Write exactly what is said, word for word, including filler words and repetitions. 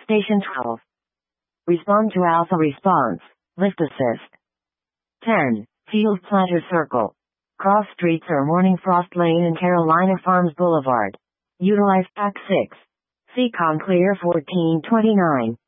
Station twelve. Respond to alpha response. Lift assist. ten. Field Planter Circle. Cross streets are Morning Frost Lane and Carolina Farms Boulevard. Utilize Pack six. Seacon Clear fourteen twenty-nine.